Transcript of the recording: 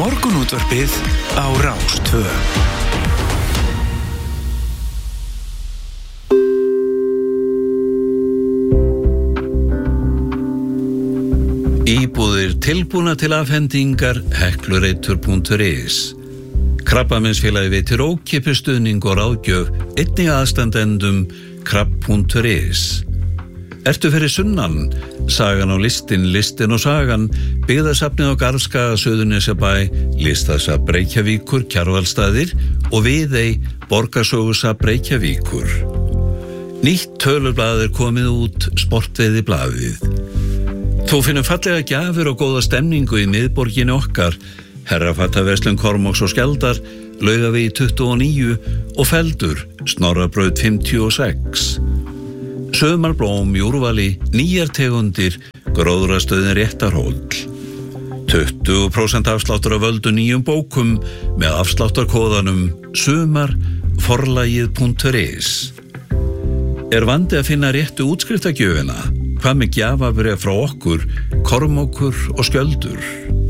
Morgunútvarpið á Rás 2. Íbúðir tilbúna til afhendingar heklureitur.is. Krabbameinsfélagið veitir ókeypis stuðning og ráðgjöf einnig aðstandendum krabb.is. Ertu fyrir sunnan? Sagan og listin og sagan, byggðasafnið á Garðskaga, Suðurnesjabæ, listasafn Reykjavíkur, Kjarvalsstaðir og Viðey, borgarsögusafn Reykjavíkur. Nýtt tölublað komið út, Sportveiðiblaðið. Þú finnur fallega gjafir og góða stemningu í miðborginni okkar, Herrafattaverslun Kormáks og Skjaldar, Laugavegi 29 og Feldur, Snorrabraut 56. Sumarblóm í úrvali, nýjar tegundir, gróðrastöðin Réttarhóll. 20% afsláttur af völdu nýjum bókum með afsláttarkóðanum sumarforlagið.is. Vandi að finna réttu útskriftargjöfina? Hvað með gjafabréf frá okkur, Kormákur og Skjöldur?